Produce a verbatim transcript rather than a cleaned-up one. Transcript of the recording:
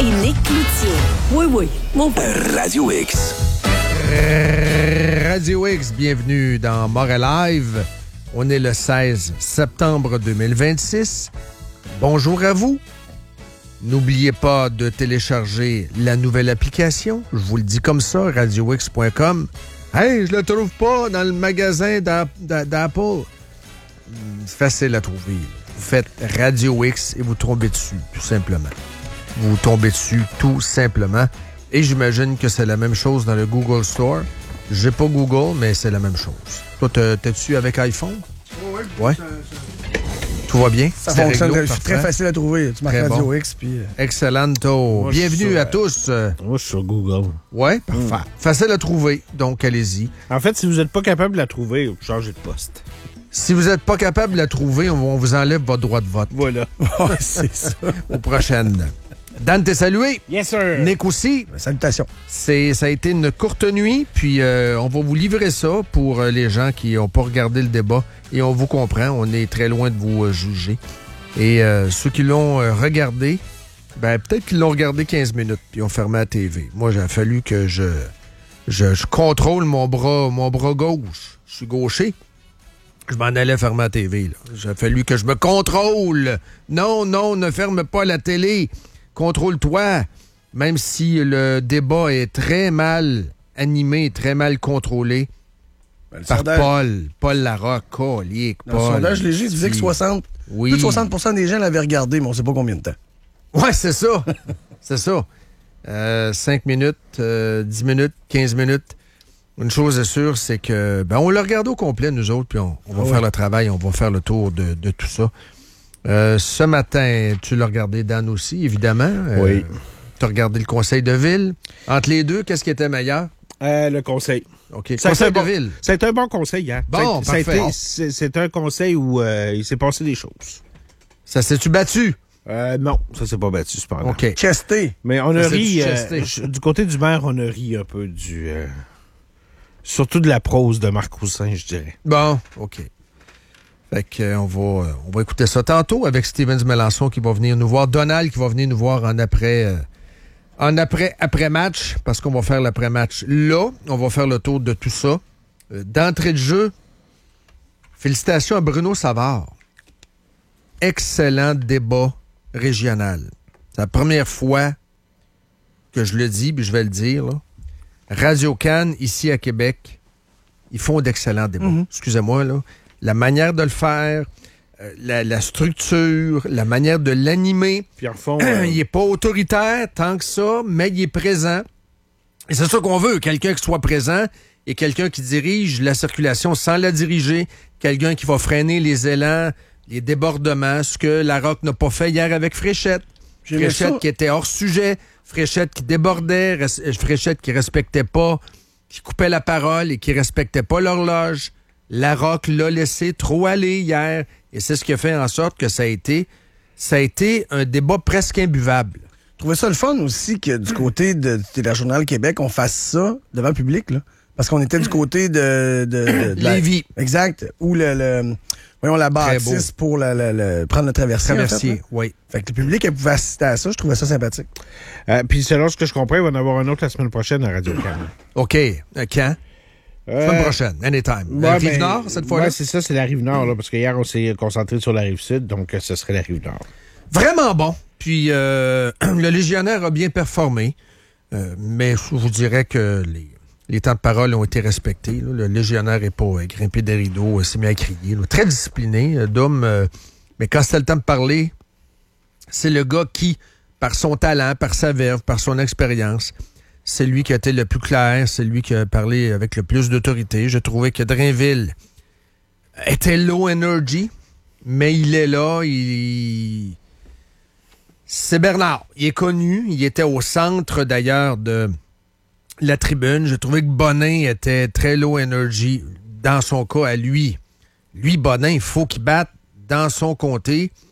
et Nick Cloutier. Oui, oui, mon père. Radio X. Radio X, bienvenue dans Montréal Live. On est le seize septembre deux mille vingt-six. Bonjour à vous. N'oubliez pas de télécharger la nouvelle application. Je vous le dis comme ça, radio x point com. Hey, je le trouve pas dans le magasin d'Apple. C'est facile à trouver. Vous faites Radio X et vous tombez dessus, tout simplement. Vous tombez dessus, tout simplement. Et j'imagine que c'est la même chose dans le Google Store. J'ai pas Google, mais c'est la même chose. Toi, t'es-tu avec iPhone? Oui, ouais. Ça, ça... Tout va bien? Ça fonctionne. C'est très facile à trouver. Tu marques très Radio bon. X. Puis... Excellento. Moi, bienvenue sur, à tous. Moi, je suis sur Google. Oui, parfait. Mm. Facile à trouver, donc allez-y. En fait, si vous n'êtes pas capable de la trouver, vous changez de poste. Si vous n'êtes pas capable de la trouver, on, on vous enlève votre droit de vote. Voilà. Ouais, c'est ça. Aux prochaines. Dan, t'es salué. Yes, sir. Nick aussi. Salutations. C'est, ça a été une courte nuit, puis euh, on va vous livrer ça pour euh, les gens qui n'ont pas regardé le débat. Et on vous comprend, on est très loin de vous euh, juger. Et euh, ceux qui l'ont euh, regardé, ben peut-être qu'ils l'ont regardé quinze minutes, puis ont fermé la T V. Moi, il a fallu que je, je, je contrôle mon bras, mon bras gauche. Je suis gaucher. Je m'en allais fermer la T V. Là. Il a fallu que je me contrôle. Non, non, ne ferme pas la télé. Contrôle-toi. Même si le débat est très mal animé, très mal contrôlé. Ben, par sondage... Paul. Paul Larocque, colique, Paul. Le sondage léger disait que soixante, oui. plus de soixante pour cent des gens l'avaient regardé, mais on ne sait pas combien de temps. Ouais, c'est ça. c'est ça. Euh, cinq minutes, euh, dix minutes, quinze minutes. Une chose est sûre, c'est que ben on l'a regardé au complet, nous autres, puis on, on va oh faire ouais. le travail, on va faire le tour de, de tout ça. Euh, ce matin, tu l'as regardé, Dan, aussi, évidemment. Euh, oui. Tu as regardé le conseil de ville. Entre les deux, qu'est-ce qui était meilleur? Euh, le conseil. OK. Ça conseil de bon, ville. C'est un bon conseil hier. Bon, ça, parfait. Ça a été, c'est, c'est un conseil où euh, il s'est passé des choses. Ça s'est-tu battu? Euh, non, ça s'est pas battu, cependant. OK. Chesté. Mais on a ça ri... Euh, du côté du maire, on a ri un peu du... Euh, surtout de la prose de Marc Roussin, je dirais. Bon, OK. Fait qu'on on va, on va écouter ça tantôt avec Stevens Mélenchon qui va venir nous voir. Donald qui va venir nous voir en après... Euh, En après, après-match, parce qu'on va faire l'après-match là, on va faire le tour de tout ça. Euh, d'entrée de jeu, félicitations à Bruno Savard. Excellent débat régional. C'est la première fois que je le dis, puis je vais le dire. Là. Radio-Can, ici à Québec, ils font d'excellents débats. Mm-hmm. Excusez-moi, là. La manière de le faire... La, la structure, la manière de l'animer. Puis en fond, euh... il n'est pas autoritaire tant que ça, mais il est présent. Et c'est ça qu'on veut, quelqu'un qui soit présent et quelqu'un qui dirige la circulation sans la diriger, quelqu'un qui va freiner les élans, les débordements, ce que Larocque n'a pas fait hier avec Fréchette. J'ai Fréchette qui était hors sujet, Fréchette qui débordait, Fréchette qui respectait pas, qui coupait la parole et qui respectait pas l'horloge. Larocque l'a laissé trop aller hier. Et c'est ce qui a fait en sorte que ça a été, ça a été un débat presque imbuvable. Je trouvais ça le fun aussi que du côté de Téléjournal Québec, on fasse ça devant le public, là. Parce qu'on était du côté de... de, de, de Lévis. La, exact. Où le... le voyons, la bâtisse pour la, la, la, prendre le traversier. Traversier, en fait, oui. Fait que le public elle pouvait assister à ça. Je trouvais ça sympathique. Euh, Puis selon ce que je comprends, il va en avoir un autre la semaine prochaine à Radio-Can. OK. Quand? La semaine prochaine, anytime. Ouais, la Rive-Nord, ben, cette fois-là? Oui, c'est ça, c'est la Rive-Nord, là, parce qu'hier, on s'est concentré sur la Rive-Sud, donc ce serait la Rive-Nord. Vraiment bon. Puis, euh, le Légionnaire a bien performé, euh, mais je vous dirais que les, les temps de parole ont été respectés. Là. Le Légionnaire n'est pas euh, grimpé des rideaux, euh, s'est mis à crier. Là. Très discipliné, euh, Dom, euh, mais quand c'était le temps de parler, c'est le gars qui, par son talent, par sa verve, par son expérience... C'est lui qui a été le plus clair, c'est lui qui a parlé avec le plus d'autorité. Je trouvais que Drainville était low energy, mais il est là, il... C'est Bernard, il est connu, il était au centre d'ailleurs de la tribune. Je trouvais que Bonin était très low energy dans son cas à lui. Lui, Bonin, il faut qu'il batte dans son comté.